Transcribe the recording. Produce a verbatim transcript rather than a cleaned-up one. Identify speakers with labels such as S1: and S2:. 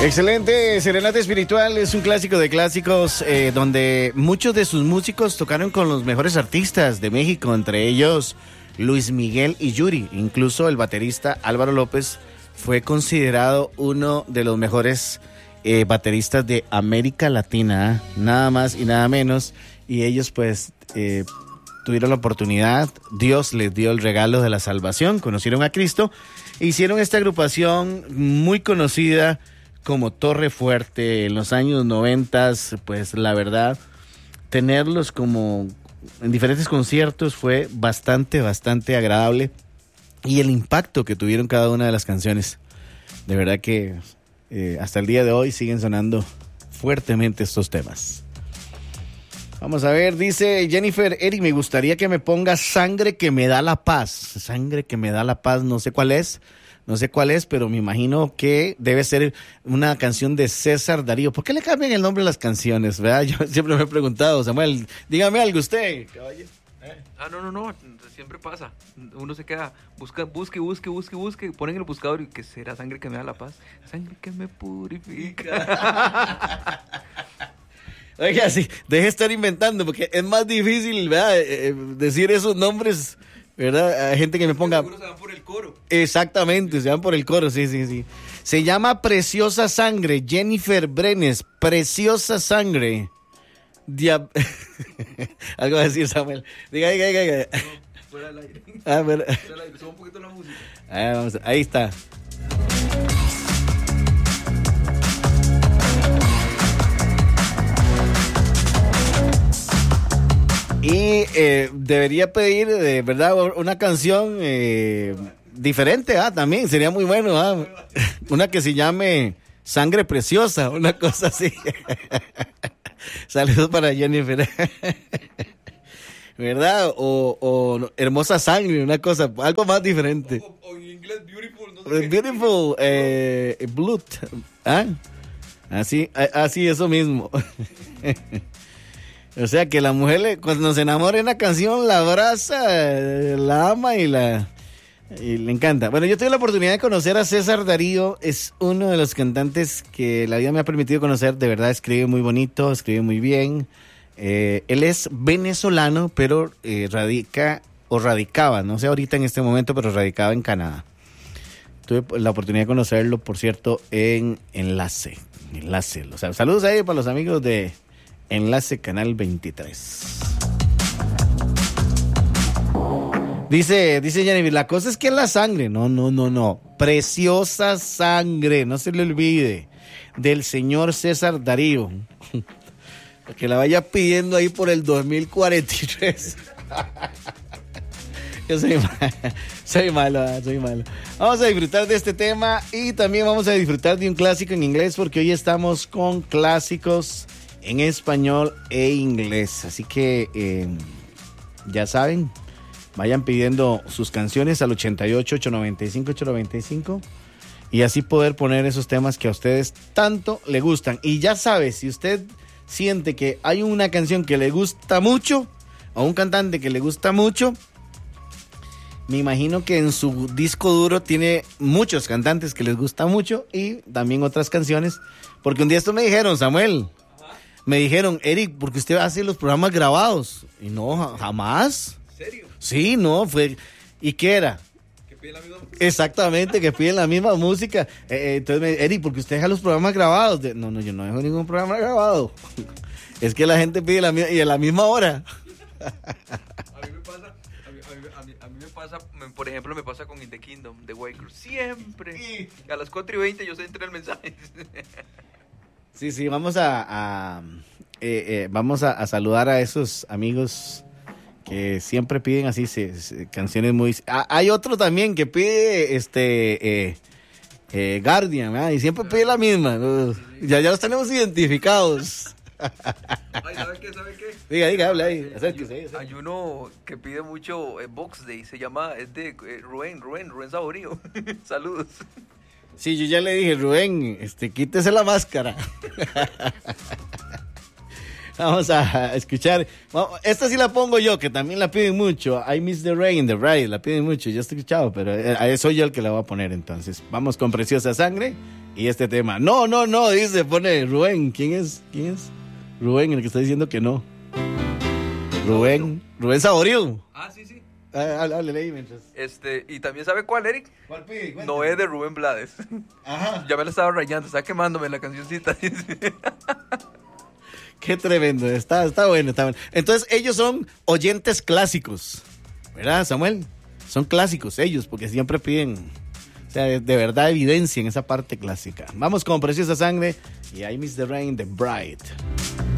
S1: Excelente, Serenata Espiritual es un clásico de clásicos eh, donde muchos de sus músicos tocaron con los mejores artistas de México, entre ellos Luis Miguel y Yuri. Incluso el baterista Álvaro López fue considerado uno de los mejores eh, bateristas de América Latina, ¿eh? Nada más y nada menos. Y ellos pues eh, tuvieron la oportunidad, Dios les dio el regalo de la salvación, conocieron a Cristo, e hicieron esta agrupación muy conocida como Torre Fuerte en los años noventas. Pues la verdad, tenerlos como en diferentes conciertos fue bastante, bastante agradable, y el impacto que tuvieron cada una de las canciones, de verdad que eh, hasta el día de hoy siguen sonando fuertemente estos temas. Vamos a ver, dice Jennifer, Eric, me gustaría que me ponga Sangre que me da la paz. Sangre que me da la paz, no sé cuál es. No sé cuál es, pero me imagino que debe ser una canción de César Darío. ¿Por qué le cambian el nombre a las canciones, verdad? Yo siempre me he preguntado. Samuel, dígame algo usted, caballero.
S2: ¿Eh? Ah, no, no, no, siempre pasa. Uno se queda, busca, busque, busque, busque, busque, ponen en el buscador y que será sangre que me da la paz. Sangre que me purifica.
S1: Oiga, sí, deje de estar inventando, porque es más difícil, ¿verdad? Eh, decir esos nombres, ¿verdad? Hay gente que me ponga...
S2: Seguro se van por el coro.
S1: Exactamente, se van por el coro, sí, sí, sí. Se llama Preciosa Sangre, Jennifer Brenes, Preciosa Sangre. Dia... Algo va a decir Samuel. Diga, diga, diga. diga.
S2: No, fuera del aire.
S1: Ah, pero...
S2: Fuera del aire, sube un poquito la música.
S1: Ah, vamos, ahí está. Y eh, debería pedir, de verdad, una canción eh, diferente, ah, también sería muy bueno, ah. Una que se llame Sangre Preciosa, una cosa así. Saludos para Jennifer. ¿Verdad? O, o Hermosa Sangre, una cosa, algo más diferente.
S2: O, o en inglés, Beautiful, no sé
S1: Beautiful, eh, Blood, ¿ah? Así, así, eso mismo. O sea, que la mujer, cuando se enamora de una canción, la abraza, la ama y la y le encanta. Bueno, yo tuve la oportunidad de conocer a César Darío. Es uno de los cantantes que la vida me ha permitido conocer. De verdad, escribe muy bonito, escribe muy bien. Eh, él es venezolano, pero eh, radica o radicaba, no sé ahorita en este momento, pero radicaba en Canadá. Tuve la oportunidad de conocerlo, por cierto, en Enlace. Enlace. O sea, saludos ahí para los amigos de Enlace Canal veintitrés. Dice, dice Jennifer, la cosa es que es la sangre. No, no, no, no. Preciosa Sangre, no se le olvide, del señor César Darío. Que la vaya pidiendo ahí por el dos mil cuarenta y tres. Yo soy malo, soy malo, soy malo. Vamos a disfrutar de este tema y también vamos a disfrutar de un clásico en inglés, porque hoy estamos con clásicos en español e inglés. Así que eh, ya saben, vayan pidiendo sus canciones al ochenta y ocho, ochocientos noventa y cinco, ochocientos noventa y cinco y así poder poner esos temas que a ustedes tanto le gustan. Y ya sabe, si usted siente que hay una canción que le gusta mucho o un cantante que le gusta mucho, me imagino que en su disco duro tiene muchos cantantes que les gusta mucho y también otras canciones, porque un día esto me dijeron, Samuel, me dijeron, Eric, porque usted hace los programas grabados. Y no, jamás.
S2: ¿En serio?
S1: Sí, no, fue... ¿Y qué era?
S2: Que piden la misma música.
S1: Exactamente, que piden la misma música. Eh, eh, entonces, me, Eric, porque usted deja los programas grabados. De, no, no, yo no dejo ningún programa grabado. Es que la gente pide la misma, y a la misma hora.
S2: A mí me pasa, a mí, a mí, a mí, a mí me pasa, me, por ejemplo, me pasa con In the Kingdom, de Waker. Siempre. Y a las cuatro y veinte yo sé entre el mensaje.
S1: Sí, sí, vamos a, a eh, eh, vamos a, a saludar a esos amigos que siempre piden así se, se, canciones muy... Ah, hay otro también que pide este eh, eh, Guardian, ¿verdad? Y siempre pide la misma. Uh, ya, ya los tenemos identificados.
S2: Ay, ¿sabe qué? ¿Sabe qué?
S1: Diga, diga, habla ahí. Acérquese, acérquese.
S2: Hay uno que pide mucho eh, Box Day, se llama, es de eh, Rubén, Rubén, Rubén Saborío. Saludos.
S1: Sí, yo ya le dije, Rubén, este, quítese la máscara. Vamos a escuchar. Esta sí la pongo yo, que también la piden mucho. I Miss the Rain, The Bride, la piden mucho. Yo estoy escuchado, pero soy yo el que la voy a poner entonces. Vamos con Preciosa Sangre y este tema. No, no, no, dice, pone Rubén. ¿Quién es? ¿Quién es? Rubén, el que está diciendo que no. Rubén, Rubén Saborío.
S2: Ah, sí, sí.
S1: Ah, háblale ahí mientras.
S2: Este, y también sabe cuál, Eric.
S1: ¿Cuál pide? Cuéntame.
S2: Noé de Rubén Blades.
S1: Ajá.
S2: Ya me la estaba rayando, está quemándome la cancioncita.
S1: Qué tremendo, está, está bueno, está bueno. Entonces ellos son oyentes clásicos, ¿verdad, Samuel? Son clásicos ellos, porque siempre piden, o sea, de, de verdad evidencia en esa parte clásica. Vamos con Preciosa Sangre y I Miss the Rain, The Bride.